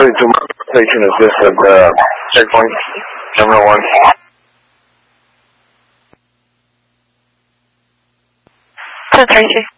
32 station is this at checkpoint, Terminal 1. Tracy.